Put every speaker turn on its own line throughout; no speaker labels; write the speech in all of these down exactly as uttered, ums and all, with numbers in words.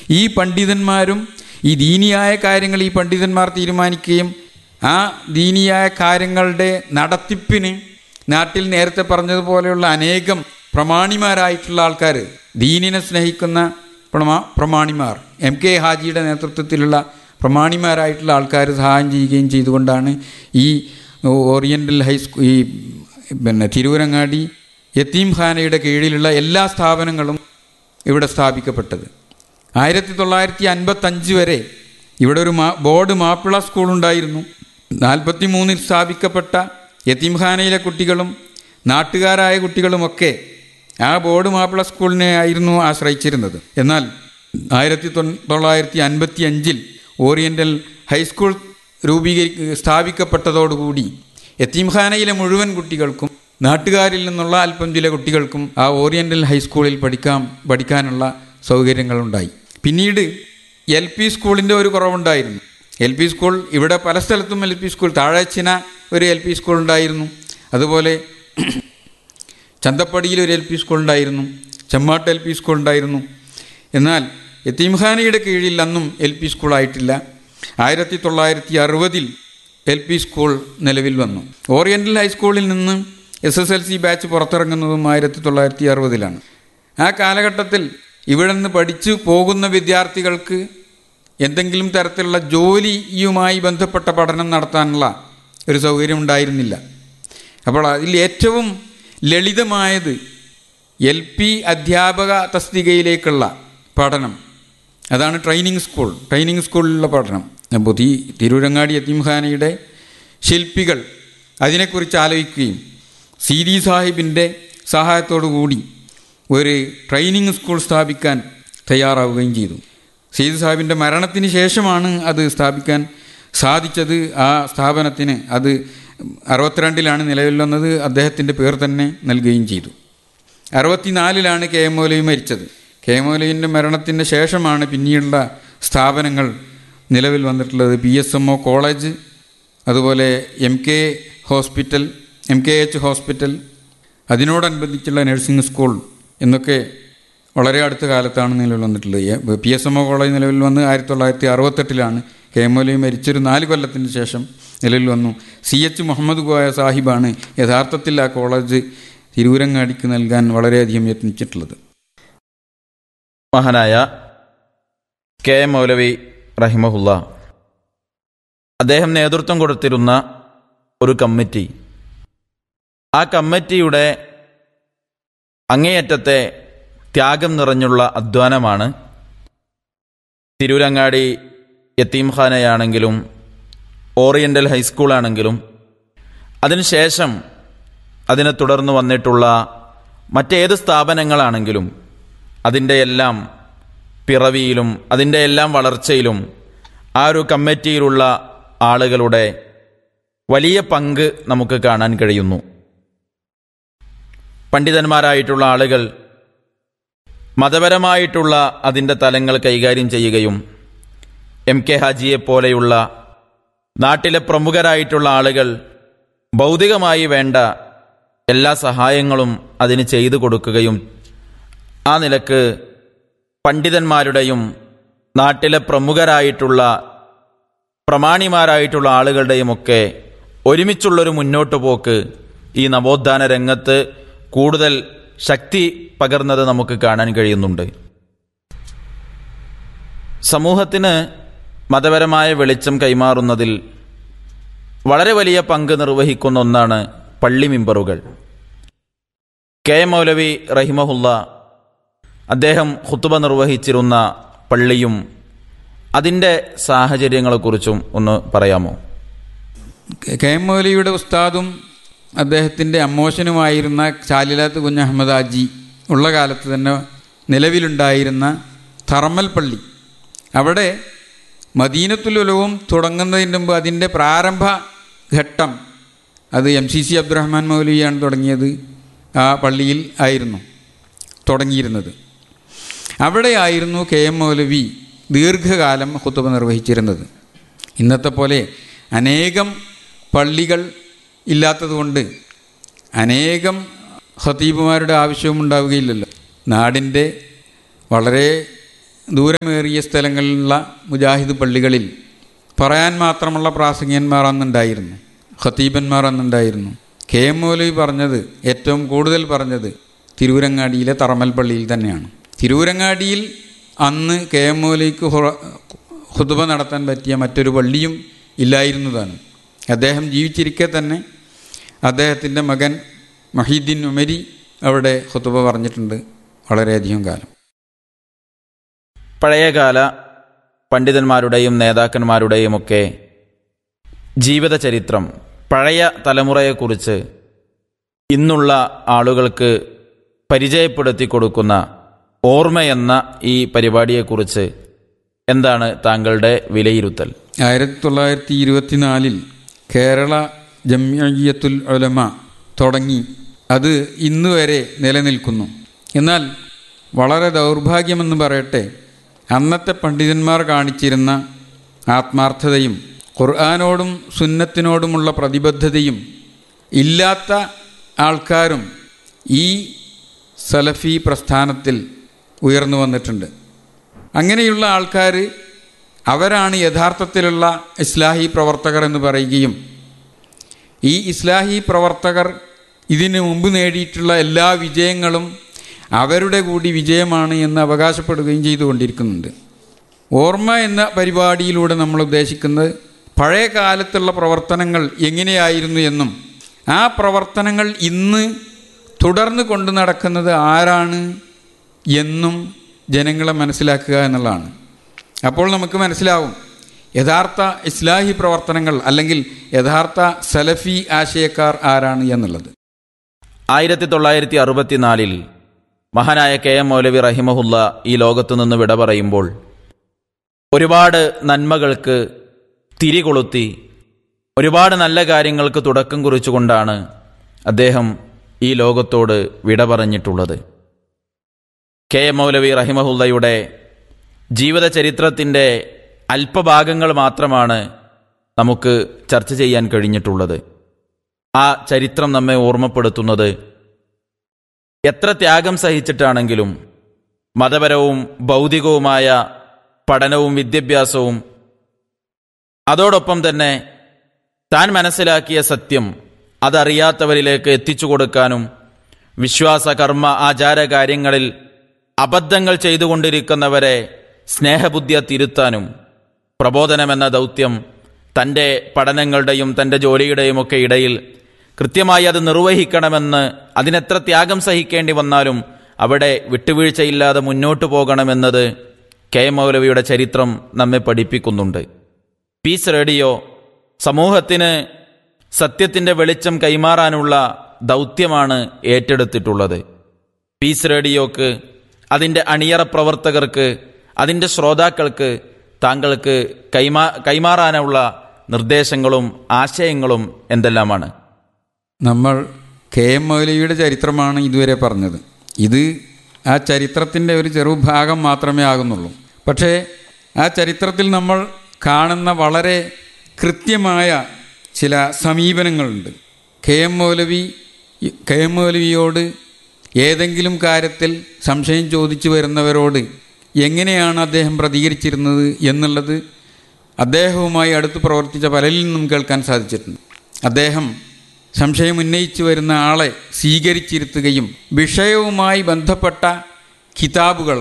ഈ പണ്ഡിതന്മാരും ഈ ദീനിയായ കാര്യങ്ങൾ ഈ പണ്ഡിതന്മാർ തീരുമാനിക്കുകയും ആ ദീനിയായ കാര്യങ്ങളുടെ നടത്തിപ്പിന് നാട്ടിൽ നേരത്തെ പറഞ്ഞതുപോലെയുള്ള അനേകം പ്രമാണിമാരായിട്ടുള്ള ആൾക്കാർ, ദീനിനെ സ്നേഹിക്കുന്ന പ്രമാ പ്രമാണിമാർ എം കെ ഹാജിയുടെ നേതൃത്വത്തിലുള്ള പ്രമാണിമാരായിട്ടുള്ള ആൾക്കാർ സഹായം ചെയ്യുകയും ചെയ്തുകൊണ്ടാണ് ഈ ഓറിയൻ്റൽ ഹൈസ്കൂൾ ഈ പിന്നെ തിരൂരങ്ങാടി യത്തീംഖാനയുടെ കീഴിലുള്ള എല്ലാ സ്ഥാപനങ്ങളും ഇവിടെ സ്ഥാപിക്കപ്പെട്ടത്. ആയിരത്തി തൊള്ളായിരത്തി അൻപത്തഞ്ച് വരെ ഇവിടെ ഒരു മാ ബോർഡ് മാപ്പിള സ്കൂളുണ്ടായിരുന്നു. നാൽപ്പത്തി മൂന്നിൽ സ്ഥാപിക്കപ്പെട്ട യത്തീംഖാനയിലെ കുട്ടികളും നാട്ടുകാരായ കുട്ടികളുമൊക്കെ ആ ബോർഡ് മാപ്പിള സ്കൂളിനെ ആയിരുന്നു ആശ്രയിച്ചിരുന്നത്. എന്നാൽ ആയിരത്തി തൊള്ളായിരത്തി അൻപത്തി അഞ്ചിൽ ഓറിയൻ്റൽ ഹൈസ്കൂൾ രൂപീകരി സ്ഥാപിക്കപ്പെട്ടതോടുകൂടി യത്തീംഖാനയിലെ മുഴുവൻ കുട്ടികൾക്കും നാട്ടുകാരിൽ നിന്നുള്ള അല്പം ചില കുട്ടികൾക്കും ആ ഓറിയൻ്റൽ ഹൈസ്കൂളിൽ പഠിക്കാൻ പഠിക്കാനുള്ള സൗകര്യങ്ങളുണ്ടായി. പിന്നീട് എൽ പി സ്കൂളിൻ്റെ ഒരു കുറവുണ്ടായിരുന്നു. എൽ പി സ്കൂൾ ഇവിടെ പല സ്ഥലത്തും എൽ പി സ്കൂൾ, താഴേച്ചിന ഒരു എൽ പി സ്കൂൾ ഉണ്ടായിരുന്നു, അതുപോലെ ചന്തപ്പടിയിൽ ഒരു എൽ പി സ്കൂൾ ഉണ്ടായിരുന്നു, ചെമ്മാട്ട് എൽ പി സ്കൂൾ ഉണ്ടായിരുന്നു. എന്നാൽ യത്തീംഖാനയുടെ കീഴിൽ അന്നും എൽ പി സ്കൂളായിട്ടില്ല. ആയിരത്തി തൊള്ളായിരത്തി അറുപതിൽ എൽ പി സ്കൂൾ നിലവിൽ വന്നു. ഓറിയൻ്റൽ ഹൈസ്കൂളിൽ നിന്ന് S S L C batch പുറത്തിറങ്ങുന്നതും ആയിരത്തി തൊള്ളായിരത്തി അറുപതിലാണ്. ആ കാലഘട്ടത്തിൽ ഇവിടെ നിന്ന് പഠിച്ചു പോകുന്ന വിദ്യാർത്ഥികൾക്ക് എന്തെങ്കിലും തരത്തിലുള്ള ജോലിയുമായി ബന്ധപ്പെട്ട പഠനം നടത്താനുള്ള ഒരു സൗകര്യം ഉണ്ടായിരുന്നില്ല. അപ്പോൾ അതിൽ ഏറ്റവും ലളിതമായത് എൽ പി അധ്യാപക തസ്തികയിലേക്കുള്ള പഠനം, അതാണ് ട്രെയിനിങ് സ്കൂൾ. ട്രെയിനിങ് സ്കൂളിലുള്ള പഠനം. അപ്പോൾ ഈ തിരൂരങ്ങാടി യത്തീംഖാനയുടെ ശില്പികൾ അതിനെക്കുറിച്ച് ആലോചിക്കുകയും സീതി സാഹിബിൻ്റെ സഹായത്തോടു കൂടി ഒരു ട്രെയിനിങ് സ്കൂൾ സ്ഥാപിക്കാൻ തയ്യാറാവുകയും ചെയ്തു. സീതി സാഹിബിൻ്റെ മരണത്തിന് ശേഷമാണ് അത് സ്ഥാപിക്കാൻ സാധിച്ചത്. ആ സ്ഥാപനത്തിന് അത് അറുപത്തിരണ്ടിലാണ് നിലവിൽ വന്നത്. അദ്ദേഹത്തിൻ്റെ പേർ തന്നെ നൽകുകയും ചെയ്തു. അറുപത്തിനാലിലാണ് കെ എം മൗലവി മരിച്ചത്. കെ എം മൗലവിൻ്റെ മരണത്തിന് ശേഷമാണ് പിന്നീടുള്ള സ്ഥാപനങ്ങൾ നിലവിൽ വന്നിട്ടുള്ളത്. P S M O college, അതുപോലെ M K hospital, M K H hospital, അതിനോടനുബന്ധിച്ചുള്ള nursing school എന്നൊക്കെ വളരെ അടുത്ത കാലത്താണ് നിലവിൽ വന്നിട്ടുള്ളത്. P S M O college നിലവിൽ വന്ന് ആയിരത്തി തൊള്ളായിരത്തി അറുപത്തെട്ടിലാണ്. കെ എം മൗലവി മരിച്ചൊരു നാല് കൊല്ലത്തിന് ശേഷം നിലവിൽ വന്നു. സി എച്ച് മുഹമ്മദ് കോയ സാഹിബാണ് യഥാർത്ഥത്തിൽ ആ കോളേജ് തിരൂരങ്ങാടിക്ക് നൽകാൻ വളരെയധികം യത്നിച്ചിട്ടുള്ളത്.
മഹാനായ കെ എം മൗലവി റഹിമഹുല്ല അദ്ദേഹം നേതൃത്വം കൊടുത്തിരുന്ന ഒരു കമ്മിറ്റി, ആ കമ്മിറ്റിയുടെ അങ്ങേയറ്റത്തെ ത്യാഗം നിറഞ്ഞുള്ള അധ്വാനമാണ് തിരൂരങ്ങാടി യത്തീംഖാനയാണെങ്കിലും ഓറിയൻ്റൽ ഹൈസ്കൂളാണെങ്കിലും അതിനുശേഷം അതിനെ തുടർന്ന് വന്നിട്ടുള്ള മറ്റേത് സ്ഥാപനങ്ങളാണെങ്കിലും അതിൻ്റെ എല്ലാം പിറവിയിലും അതിൻ്റെ എല്ലാം വളർച്ചയിലും ആ ഒരു കമ്മിറ്റിയിലുള്ള ആളുകളുടെ വലിയ പങ്ക് നമുക്ക് കാണാൻ കഴിയുന്നു. പണ്ഡിതന്മാരായിട്ടുള്ള ആളുകൾ മതപരമായിട്ടുള്ള അതിൻ്റെ തലങ്ങൾ കൈകാര്യം ചെയ്യുകയും എം കെ ഹാജിയെ പോലെയുള്ള നാട്ടിലെ പ്രമുഖരായിട്ടുള്ള ആളുകൾ ഭൗതികമായി വേണ്ട എല്ലാ സഹായങ്ങളും അതിന് ചെയ്തു കൊടുക്കുകയും ആ നിലക്ക് പണ്ഡിതന്മാരുടെയും നാട്ടിലെ പ്രമുഖരായിട്ടുള്ള പ്രമാണിമാരായിട്ടുള്ള ആളുകളുടെയുമൊക്കെ ഒരുമിച്ചുള്ളൊരു മുന്നോട്ടു പോക്ക് ഈ നവോത്ഥാന രംഗത്ത് കൂടുതൽ ശക്തി പകർന്നത് നമുക്ക് കാണാൻ കഴിയുന്നുണ്ട്. സമൂഹത്തിന് മതപരമായ വെളിച്ചം കൈമാറുന്നതിൽ വളരെ വലിയ പങ്ക് നിർവഹിക്കുന്ന ഒന്നാണ് പള്ളി മിമ്പറുകൾ. കെ എം മൗലവി റഹിമഹുല്ല അദ്ദേഹം ഖുതുബ നിർവഹിച്ചിരുന്ന പള്ളിയും അതിൻ്റെ സാഹചര്യങ്ങളെക്കുറിച്ചും ഒന്ന് പറയാമോ?
കെ എം മൗലവിയുടെ ഉസ്താദും അദ്ദേഹത്തിൻ്റെ അമ്മോശനുമായിരുന്ന ചാലിലാത്ത് കുഞ്ഞ് അഹമ്മദ് ഹാജി ഉള്ള കാലത്ത് തന്നെ നിലവിലുണ്ടായിരുന്ന തറമ്മൽ പള്ളി, അവിടെ മദീനത്തുൽ ഉലൂം തുടങ്ങുന്നതിന് മുമ്പ് അതിൻ്റെ പ്രാരംഭ ഘട്ടം അത് എം സി സി അബ്ദുറഹ്മാൻ മൗലവിയാണ് തുടങ്ങിയത്. ആ പള്ളിയിൽ ആയിരുന്നു തുടങ്ങിയിരുന്നത്. അവിടെയായിരുന്നു കെ എം മൗലവി ദീർഘകാലം ഖുതുബ നിർവഹിച്ചിരുന്നത്. ഇന്നത്തെ പോലെ അനേകം പള്ളികൾ ഇല്ലാത്തതുകൊണ്ട് അനേകം ഖതീബുമാരുടെ ആവശ്യവും ഉണ്ടാവുകയില്ലല്ലോ. നാടിൻ്റെ വളരെ ദൂരമേറിയ സ്ഥലങ്ങളിലുള്ള മുജാഹിദ് പള്ളികളിൽ പറയാൻ മാത്രമുള്ള പ്രാസംഗികന്മാർ അന്നുണ്ടായിരുന്നു, ഖത്തീബന്മാർ അന്നുണ്ടായിരുന്നു. കെ എം മൗലവി പറഞ്ഞത്, ഏറ്റവും കൂടുതൽ പറഞ്ഞത് തിരൂരങ്ങാടിയിലെ തറമൽ പള്ളിയിൽ തന്നെയാണ്. തിരൂരങ്ങാടിയിൽ അന്ന് കെ എം മൗലവിക്ക് ഖുതുബ നടത്താൻ പറ്റിയ മറ്റൊരു പള്ളിയും ഇല്ലായിരുന്നതാണ്. അദ്ദേഹം ജീവിച്ചിരിക്കെ തന്നെ അദ്ദേഹത്തിൻ്റെ മകൻ മഹീദ്ദീൻ ഉമരി അവിടെ ഖുതുബ പറഞ്ഞിട്ടുണ്ട് വളരെയധികം കാലം.
പഴയകാല പണ്ഡിതന്മാരുടെയും നേതാക്കന്മാരുടെയും ഒക്കെ ജീവിത ചരിത്രം, പഴയ തലമുറയെക്കുറിച്ച് ഇന്നുള്ള ആളുകൾക്ക് പരിചയപ്പെടുത്തി കൊടുക്കുന്ന ഓർമ്മയെന്ന ഈ പരിപാടിയെക്കുറിച്ച് എന്താണ് താങ്കളുടെ വിലയിരുത്തൽ?
ആയിരത്തി തൊള്ളായിരത്തി ഇരുപത്തിനാലിൽ കേരള ജംഇയ്യത്തുൽ ഉലമ തുടങ്ങി, അത് ഇന്ന് വരെ നിലനിൽക്കുന്നു. എന്നാൽ വളരെ ദൗർഭാഗ്യമെന്ന് പറയട്ടെ, അന്നത്തെ പണ്ഡിതന്മാർ കാണിച്ചിരുന്ന ആത്മാർത്ഥതയും ഖുർആനോടും സുന്നത്തിനോടുമുള്ള പ്രതിബദ്ധതയും ഇല്ലാത്ത ആൾക്കാരും ഈ സലഫി പ്രസ്ഥാനത്തിൽ ഉയർന്നു വന്നിട്ടുണ്ട്. അങ്ങനെയുള്ള ആൾക്കാർ അവരാണ് യഥാർത്ഥത്തിലുള്ള ഇസ്ലാഹി പ്രവർത്തകർ എന്ന് പറയുകയും ഈ ഇസ്ലാഹി പ്രവർത്തകർ ഇതിനു മുമ്പ് നേടിയിട്ടുള്ള എല്ലാ വിജയങ്ങളും അവരുടെ കൂടി വിജയമാണ് എന്ന് അവകാശപ്പെടുകയും ചെയ്തുകൊണ്ടിരിക്കുന്നുണ്ട്. ഓർമ്മ എന്ന പരിപാടിയിലൂടെ നമ്മൾ ഉദ്ദേശിക്കുന്നത് പഴയ കാലത്തുള്ള പ്രവർത്തനങ്ങൾ എങ്ങനെയായിരുന്നു എന്നും ആ പ്രവർത്തനങ്ങൾ ഇന്ന് തുടർന്ന് കൊണ്ടു നടക്കുന്നത് ആരാണ് എന്നും ജനങ്ങളെ മനസ്സിലാക്കുക എന്നുള്ളതാണ്. അപ്പോൾ നമുക്ക് മനസ്സിലാവും യഥാർത്ഥ ഇസ്ലാഹി പ്രവർത്തനങ്ങൾ അല്ലെങ്കിൽ യഥാർത്ഥ സലഫി ആശയക്കാർ ആരാണ് എന്നുള്ളത്.
ആയിരത്തി തൊള്ളായിരത്തി അറുപത്തിനാലിൽ മഹാനായ കെ എം മൗലവി റഹിമഹുല്ല ഈ ലോകത്തു നിന്ന് വിട പറയുമ്പോൾ ഒരുപാട് നന്മകൾക്ക് തിരികൊളുത്തി ഒരുപാട് നല്ല കാര്യങ്ങൾക്ക് തുടക്കം കുറിച്ചുകൊണ്ടാണ് അദ്ദേഹം ഈ ലോകത്തോട് വിട പറഞ്ഞിട്ടുള്ളത്. കെ എം മൗലവി റഹിമഹുല്ലയുടെ ജീവിത ചരിത്രത്തിൻ്റെ അല്പഭാഗങ്ങൾ മാത്രമാണ് നമുക്ക് ചർച്ച ചെയ്യാൻ കഴിഞ്ഞിട്ടുള്ളത്. ആ ചരിത്രം നമ്മെ ഓർമ്മപ്പെടുത്തുന്നത് എത്ര ത്യാഗം സഹിച്ചിട്ടാണെങ്കിലും മതപരവും ഭൗതികവുമായ പഠനവും വിദ്യാഭ്യാസവും അതോടൊപ്പം തന്നെ താൻ മനസ്സിലാക്കിയ സത്യം അതറിയാത്തവരിലേക്ക് എത്തിച്ചു കൊടുക്കാനും വിശ്വാസ കർമ്മ ആചാര കാര്യങ്ങളിൽ അബദ്ധങ്ങൾ ചെയ്തുകൊണ്ടിരിക്കുന്നവരെ സ്നേഹബുദ്ധിയ തിരുത്താനും പ്രബോധനമെന്ന ദൗത്യം തൻ്റെ പഠനങ്ങളുടെയും തൻ്റെ ജോലിയുടെയും ഒക്കെ ഇടയിൽ കൃത്യമായി അത് നിർവഹിക്കണമെന്ന്, അതിനെത്ര ത്യാഗം സഹിക്കേണ്ടി വന്നാലും അവിടെ വിട്ടുവീഴ്ചയില്ലാതെ മുന്നോട്ടു പോകണമെന്നത് കെ എം മൗലവിയുടെ ചരിത്രം നമ്മെ പഠിപ്പിക്കുന്നുണ്ട്. പീസ് റേഡിയോ സമൂഹത്തിന് സത്യത്തിൻ്റെ വെളിച്ചം കൈമാറാനുള്ള ദൗത്യമാണ് ഏറ്റെടുത്തിട്ടുള്ളത്. പീസ് റേഡിയോക്ക്, അതിൻ്റെ അണിയറ പ്രവർത്തകർക്ക്, അതിൻ്റെ ശ്രോതാക്കൾക്ക് താങ്കൾക്ക് കൈമാ കൈമാറാനുള്ള നിർദ്ദേശങ്ങളും ആശയങ്ങളും എന്തെല്ലാമാണ്?
നമ്മൾ കെ എം മൗലവിയുടെ ചരിത്രമാണ് ഇതുവരെ പറഞ്ഞത്. ഇത് ആ ചരിത്രത്തിൻ്റെ ഒരു ചെറുഭാഗം മാത്രമേ ആകുന്നുള്ളൂ. പക്ഷേ ആ ചരിത്രത്തിൽ നമ്മൾ കാണുന്ന വളരെ കൃത്യമായ ചില സമീപനങ്ങളുണ്ട്. കെ എം മൗലവി കെ എം മൗലവിയോട് ഏതെങ്കിലും കാര്യത്തിൽ സംശയം ചോദിച്ചു വരുന്നവരോട് എങ്ങനെയാണ് അദ്ദേഹം പ്രതികരിച്ചിരുന്നത് എന്നുള്ളത് അദ്ദേഹവുമായി അടുത്ത് പ്രവർത്തിച്ച പലരിൽ നിന്നും കേൾക്കാൻ സാധിച്ചിട്ടുണ്ട്. അദ്ദേഹം സംശയം ഉന്നയിച്ചു വരുന്ന ആളെ സ്വീകരിച്ചിരുത്തുകയും വിഷയവുമായി ബന്ധപ്പെട്ട കിതാബുകൾ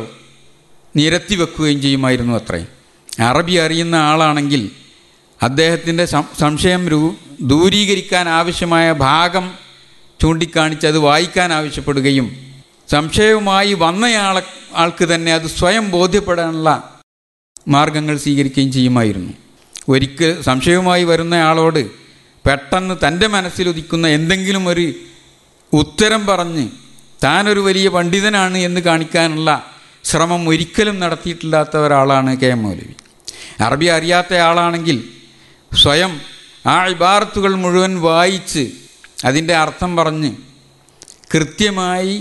നിരത്തി വെക്കുകയും ചെയ്യുമായിരുന്നു അത്രേ. അറബി അറിയുന്ന ആളാണെങ്കിൽ അദ്ദേഹത്തിൻ്റെ സംശയം ദൂരീകരിക്കാൻ ആവശ്യമായ ഭാഗം ചൂണ്ടിക്കാണിച്ച് അത് വായിക്കാൻ ആവശ്യപ്പെടുകയും സംശയവുമായി വന്നയാളെ ആൾക്ക് തന്നെ അത് സ്വയം ബോധ്യപ്പെടാനുള്ള മാർഗങ്ങൾ സ്വീകരിക്കുകയും ചെയ്യുമായിരുന്നു. ഒരിക്കൽ സംശയവുമായി വരുന്നയാളോട് പെട്ടെന്ന് തൻ്റെ മനസ്സിലുദിക്കുന്ന എന്തെങ്കിലും ഒരു ഉത്തരം പറഞ്ഞ് താനൊരു വലിയ പണ്ഡിതനാണ് എന്ന് കാണിക്കാനുള്ള ശ്രമം ഒരിക്കലും നടത്തിയിട്ടില്ലാത്ത ഒരാളാണ് കെ എം മൗലവി. അറബി അറിയാത്ത ആളാണെങ്കിൽ സ്വയം ആ ഇബാറത്തുകൾ മുഴുവൻ വായിച്ച് അതിൻ്റെ അർത്ഥം പറഞ്ഞ് കൃത്യമായി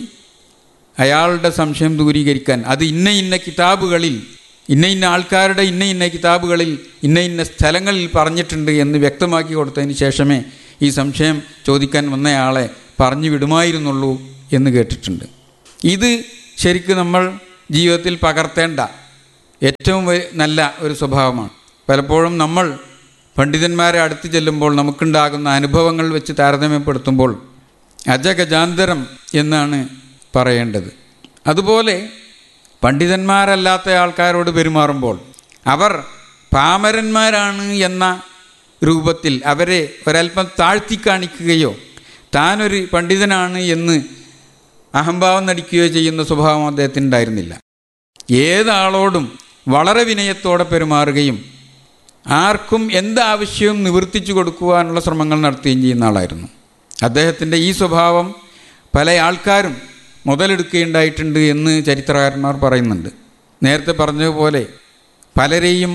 അയാളുടെ സംശയം ദൂരീകരിക്കാൻ, അത് ഇന്ന ഇന്ന കിതാബുകളിൽ ഇന്ന ഇന്ന ആൾക്കാരുടെ ഇന്ന ഇന്ന കിതാബുകളിൽ ഇന്ന ഇന്ന സ്ഥലങ്ങളിൽ പറഞ്ഞിട്ടുണ്ട് എന്ന് വ്യക്തമാക്കി കൊടുത്തതിന് ശേഷമേ ഈ സംശയം ചോദിക്കാൻ വന്നയാളെ പറഞ്ഞു വിടുമായിരുന്നുള്ളൂ എന്ന് കേട്ടിട്ടുണ്ട്. ഇത് ശരിക്കും നമ്മൾ ജീവിതത്തിൽ പകർത്തേണ്ട ഏറ്റവും നല്ല ഒരു സ്വഭാവമാണ്. പലപ്പോഴും നമ്മൾ പണ്ഡിതന്മാരെ അടുത്ത് ചെല്ലുമ്പോൾ നമുക്കുണ്ടാകുന്ന അനുഭവങ്ങൾ വെച്ച് താരതമ്യപ്പെടുത്തുമ്പോൾ അജഗജാന്തരം എന്നാണ് പറയേണ്ടത്. അതുപോലെ പണ്ഡിതന്മാരല്ലാത്ത ആൾക്കാരോട് പെരുമാറുമ്പോൾ അവർ പാമരന്മാരാണ് എന്ന രൂപത്തിൽ അവരെ ഒരല്പം താഴ്ത്തി കാണിക്കുകയോ താനൊരു പണ്ഡിതനാണ് എന്ന് അഹംഭാവം നടിക്കുകയോ ചെയ്യുന്ന സ്വഭാവം അദ്ദേഹത്തിന് ഉണ്ടായിരുന്നില്ല. ഏതാളോടും വളരെ വിനയത്തോടെ പെരുമാറുകയും ആർക്കും എന്താവശ്യവും നിവർത്തിച്ചു കൊടുക്കുവാനുള്ള ശ്രമങ്ങൾ നടത്തുകയും ചെയ്യുന്ന ആളായിരുന്നു. അദ്ദേഹത്തിൻ്റെ ഈ സ്വഭാവം പല ആൾക്കാരും മുതലെടുക്കുകയുണ്ടായിട്ടുണ്ട് എന്ന് ചരിത്രകാരന്മാർ പറയുന്നുണ്ട്. നേരത്തെ പറഞ്ഞതുപോലെ പലരെയും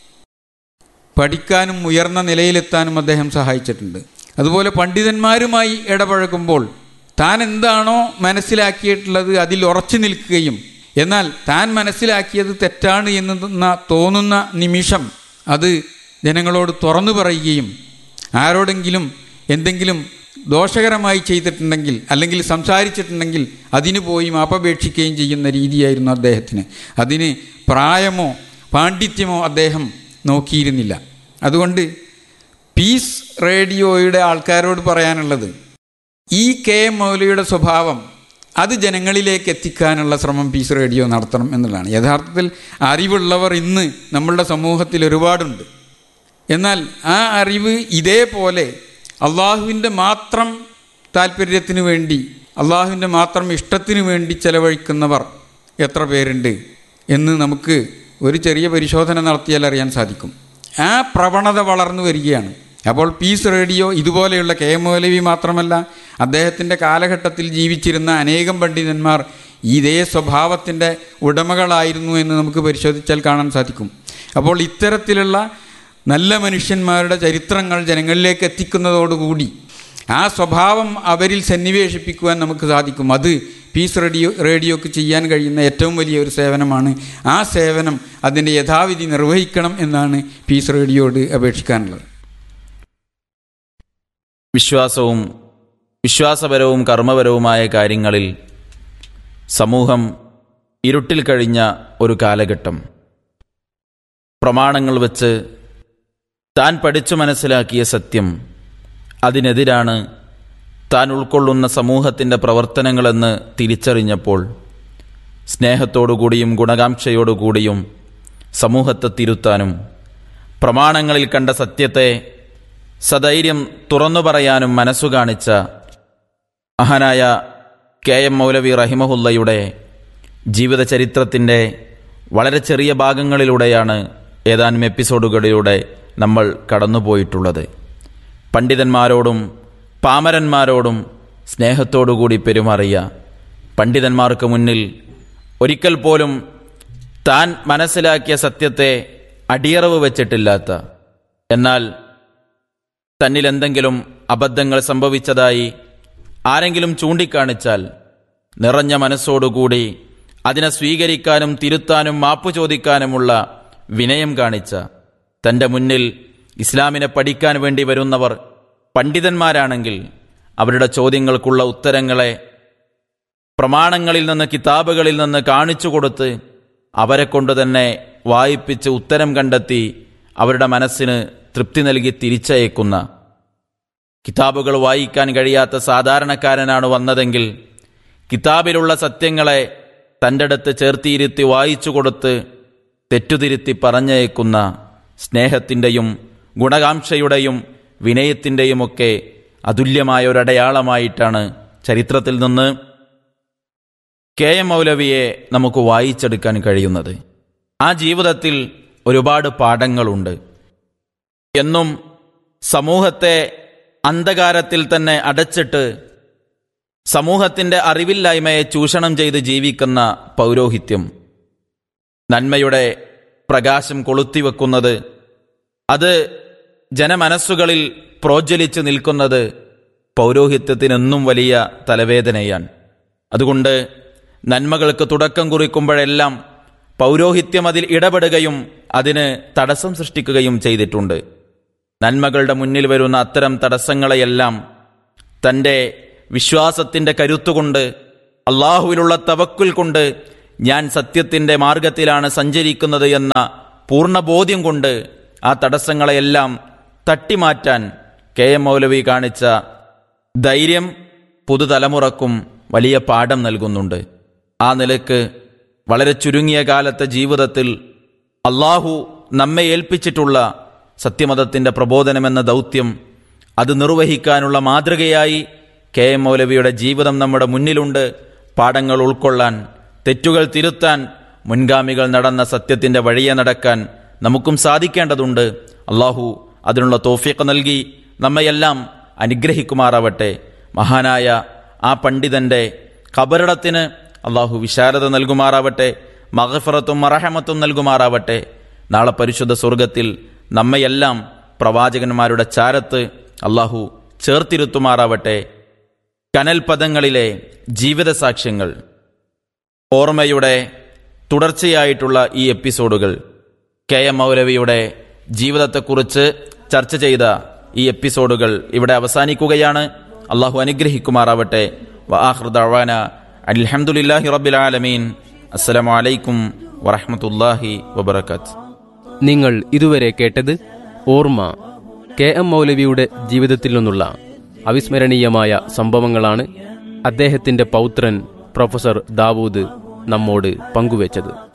പഠിക്കാനും ഉയർന്ന നിലയിലെത്താനും അദ്ദേഹം സഹായിച്ചിട്ടുണ്ട്. അതുപോലെ പണ്ഡിതന്മാരുമായി ഇടപഴകുമ്പോൾ താൻ എന്താണോ മനസ്സിലാക്കിയിട്ടുള്ളത് അതിൽ ഉറച്ചു നിൽക്കുകയും എന്നാൽ താൻ മനസ്സിലാക്കിയത് തെറ്റാണ് എന്ന് തോന്നുന്ന നിമിഷം അത് ജനങ്ങളോട് തുറന്നു പറയുകയും ആരോടെങ്കിലും എന്തെങ്കിലും ദോഷകരമായി ചെയ്തിട്ടുണ്ടെങ്കിൽ അല്ലെങ്കിൽ സംസാരിച്ചിട്ടുണ്ടെങ്കിൽ അതിന് പോയി മാപ്പപേക്ഷിക്കുകയും ചെയ്യുന്ന രീതിയായിരുന്നു അദ്ദേഹത്തിന്. അതിന് പ്രായമോ പാണ്ഡിത്യമോ അദ്ദേഹം നോക്കിയിരുന്നില്ല. അതുകൊണ്ട് പീസ് റേഡിയോയുടെ ആൾക്കാരോട് പറയാനുള്ളത് ഈ കെ എം മൗലവിയുടെ സ്വഭാവം അത് ജനങ്ങളിലേക്ക് എത്തിക്കാനുള്ള ശ്രമം പീസ് റേഡിയോ നടത്തണം എന്നുള്ളതാണ്. യഥാർത്ഥത്തിൽ അറിവുള്ളവർ ഇന്ന് നമ്മളുടെ സമൂഹത്തിൽ ഒരുപാടുണ്ട്. എന്നാൽ ആ അറിവ് ഇതേപോലെ അള്ളാഹുവിൻ്റെ മാത്രം താല്പര്യത്തിന് വേണ്ടി അള്ളാഹുവിൻ്റെ മാത്രം ഇഷ്ടത്തിന് വേണ്ടി ചെലവഴിക്കുന്നവർ എത്ര പേരുണ്ട് എന്ന് നമുക്ക് ഒരു ചെറിയ പരിശോധന നടത്തിയാൽ അറിയാൻ സാധിക്കും. ആ പ്രവണത വളർന്നു വരികയാണ്. അപ്പോൾ പീസ് റേഡിയോ ഇതുപോലെയുള്ള കെ എം മൗലവി മാത്രമല്ല അദ്ദേഹത്തിൻ്റെ കാലഘട്ടത്തിൽ ജീവിച്ചിരുന്ന അനേകം പണ്ഡിതന്മാർ ഇതേ സ്വഭാവത്തിൻ്റെ ഉടമകളായിരുന്നു എന്ന് നമുക്ക് പരിശോധിച്ചാൽ കാണാൻ സാധിക്കും. അപ്പോൾ ഇത്തരത്തിലുള്ള നല്ല മനുഷ്യന്മാരുടെ ചരിത്രങ്ങൾ ജനങ്ങളിലേക്ക് എത്തിക്കുന്നതോടുകൂടി ആ സ്വഭാവം അവരിൽ സന്നിവേശിപ്പിക്കുവാൻ നമുക്ക് സാധിക്കും. അത് പീസ് റേഡിയോ റേഡിയോക്ക് ചെയ്യാൻ കഴിയുന്ന ഏറ്റവും വലിയ ഒരു സേവനമാണ്. ആ സേവനം അതിൻ്റെ യഥാവിധി നിർവഹിക്കണം എന്നാണ് പീസ് റേഡിയോയോട് അപേക്ഷിക്കാനുള്ളത്.
വിശ്വാസവും വിശ്വാസപരവും കർമ്മപരവുമായ കാര്യങ്ങളിൽ സമൂഹം ഇരുട്ടിൽ കഴിഞ്ഞ ഒരു കാലഘട്ടം. പ്രമാണങ്ങൾ വെച്ച് താൻ പഠിച്ചു മനസ്സിലാക്കിയ സത്യം അതിനെതിരാണ് താൻ ഉൾക്കൊള്ളുന്ന സമൂഹത്തിൻ്റെ പ്രവർത്തനങ്ങളെന്ന് തിരിച്ചറിഞ്ഞപ്പോൾ സ്നേഹത്തോടുകൂടിയും ഗുണകാംക്ഷയോടുകൂടിയും സമൂഹത്തെ തിരുത്താനും പ്രമാണങ്ങളിൽ കണ്ട സത്യത്തെ സധൈര്യം തുറന്നു പറയാനും മനസ്സു കാണിച്ച മഹാനായ കെ എം മൗലവി റഹിമഹുല്ലയുടെ ജീവിതചരിത്രത്തിൻ്റെ വളരെ ചെറിയ ഭാഗങ്ങളിലൂടെയാണ് ഏതാനും എപ്പിസോഡുകളിലൂടെ നമ്മൾ കടന്നുപോയിട്ടുള്ളത്. പണ്ഡിതന്മാരോടും പാമരന്മാരോടും സ്നേഹത്തോടുകൂടി പെരുമാറിയ, പണ്ഡിതന്മാർക്ക് മുന്നിൽ ഒരിക്കൽ പോലും താൻ മനസ്സിലാക്കിയ സത്യത്തെ അടിയറവ് വച്ചിട്ടില്ലാത്ത, എന്നാൽ തന്നിൽ എന്തെങ്കിലും അബദ്ധങ്ങൾ സംഭവിച്ചതായി ആരെങ്കിലും ചൂണ്ടിക്കാണിച്ചാൽ നിറഞ്ഞ മനസ്സോടുകൂടി അതിനെ സ്വീകരിക്കാനും തിരുത്താനും മാപ്പു ചോദിക്കാനുമുള്ള വിനയം കാണിച്ച, തൻ്റെ മുന്നിൽ ഇസ്ലാമിനെ പഠിക്കാൻ വേണ്ടി വരുന്നവർ പണ്ഡിതന്മാരാണെങ്കിൽ അവരുടെ ചോദ്യങ്ങൾക്കുള്ള ഉത്തരങ്ങളെ പ്രമാണങ്ങളിൽ നിന്ന്, കിതാബുകളിൽ നിന്ന് കാണിച്ചു കൊടുത്ത് അവരെ കൊണ്ട് തന്നെ വായിപ്പിച്ച് ഉത്തരം കണ്ടെത്തി അവരുടെ മനസ്സിന് തൃപ്തി നൽകി തിരിച്ചയക്കുന്ന, കിതാബുകൾ വായിക്കാൻ കഴിയാത്ത സാധാരണക്കാരനാണ് വന്നതെങ്കിൽ കിതാബിലുള്ള സത്യങ്ങളെ തൻ്റെ അടുത്ത് ചേർത്തിയിരുത്തി വായിച്ചു കൊടുത്ത് തെറ്റുതിരുത്തി പറഞ്ഞയക്കുന്ന സ്നേഹത്തിൻ്റെയും ഗുണകാംക്ഷയുടെയും വിനയത്തിൻ്റെയുമൊക്കെ അതുല്യമായ ഒരടയാളമായിട്ടാണ് ചരിത്രത്തിൽ നിന്ന് കെ എം മൗലവിയെ നമുക്ക് വായിച്ചെടുക്കാൻ കഴിയുന്നത്. ആ ജീവിതത്തിൽ ഒരുപാട് പാഠങ്ങളുണ്ട്. എന്നും സമൂഹത്തെ അന്ധകാരത്തിൽ തന്നെ അടച്ചിട്ട് സമൂഹത്തിൻ്റെ അറിവില്ലായ്മയെ ചൂഷണം ചെയ്ത് ജീവിക്കുന്ന പൗരോഹിത്യം, നന്മയുടെ പ്രകാശം കൊളുത്തിവെക്കുന്നത്, അത് ജനമനസ്സുകളിൽ പ്രോജ്വലിച്ച് നിൽക്കുന്നത് പൗരോഹിത്യത്തിനെന്നും വലിയ തലവേദനയാണ്. അതുകൊണ്ട് നന്മകൾക്ക് തുടക്കം കുറിക്കുമ്പോഴെല്ലാം പൗരോഹിത്യം അതിൽ ഇടപെടുകയും അതിന് തടസ്സം സൃഷ്ടിക്കുകയും ചെയ്തിട്ടുണ്ട്. നന്മകളുടെ മുന്നിൽ വരുന്ന അത്തരം തടസ്സങ്ങളെയെല്ലാം തൻ്റെ വിശ്വാസത്തിൻ്റെ കരുത്തുകൊണ്ട്, അള്ളാഹുവിലുള്ള തവക്കുൽ കൊണ്ട് ഞാൻ സത്യത്തിൻ്റെ മാർഗത്തിലാണ് സഞ്ചരിക്കുന്നത് എന്ന പൂർണ്ണബോധ്യം കൊണ്ട് ആ തടസ്സങ്ങളെയെല്ലാം തട്ടിമാറ്റാൻ കെ എം മൗലവി കാണിച്ച ധൈര്യം പുതുതലമുറക്കും വലിയ പാഠം നൽകുന്നുണ്ട്. ആ നിലക്ക് വളരെ ചുരുങ്ങിയ കാലത്തെ ജീവിതത്തിൽ അള്ളാഹു നമ്മെ ഏൽപ്പിച്ചിട്ടുള്ള സത്യമതത്തിൻ്റെ പ്രബോധനമെന്ന ദൗത്യം അത് നിർവഹിക്കാനുള്ള മാതൃകയായി കെ എം മൗലവിയുടെ ജീവിതം നമ്മുടെ മുന്നിലുണ്ട്. പാഠങ്ങൾ ഉൾക്കൊള്ളാൻ, തെറ്റുകൾ തിരുത്താൻ, മുൻഗാമികൾ നടന്ന സത്യത്തിൻ്റെ വഴിയെ നടക്കാൻ നമുക്കും സാധിക്കേണ്ടതുണ്ട്. അള്ളാഹു അതിനുള്ള തൗഫീഖ് നൽകി നമ്മയെല്ലാം അനുഗ്രഹിക്കുമാറാവട്ടെ. മഹാനായ ആ പണ്ഡിതൻ്റെ ഖബറിടത്തിന് അള്ളാഹു വിശാലത നൽകുമാറാവട്ടെ, മഗ്ഫിറത്തും മറഹമത്തും നൽകുമാറാവട്ടെ. നാളെ പരിശുദ്ധ സ്വർഗത്തിൽ നമ്മയെല്ലാം പ്രവാചകന്മാരുടെ ചാരത്ത് അള്ളാഹു ചേർത്തിരുത്തുമാറാവട്ടെ. കനൽ പദങ്ങളിലെ ജീവിത സാക്ഷ്യങ്ങൾ, ഓർമ്മയുടെ തുടർച്ചയായിട്ടുള്ള ഈ എപ്പിസോഡുകൾ, കെ എം മൗലവിയുടെ ജീവിതത്തെക്കുറിച്ച് ചർച്ച ചെയ്ത ഈ എപ്പിസോഡുകൾ ഇവിടെ അവസാനിക്കുകയാണ്. അള്ളാഹു അനുഗ്രഹിക്കുമാറാവട്ടെ. വആഖിറു ദഅവാന അൽഹംദുലില്ലാഹി റബ്ബിൽ ആലമീൻ. അസ്സലാമു അലൈക്കും വറഹ്മത്തുള്ളാഹി വബറകാത്ത്.
നിങ്ങൾ ഇതുവരെ കേട്ടത് ഓർമ്മ, കെ എം മൗലവിയുടെ ജീവിതത്തിൽ നിന്നുള്ള അവിസ്മരണീയമായ സംഭവങ്ങളാണ് അദ്ദേഹത്തിന്റെ പൗത്രൻ പ്രൊഫസർ ദാവൂദ് നമ്മോട് പങ്കുവച്ചത്.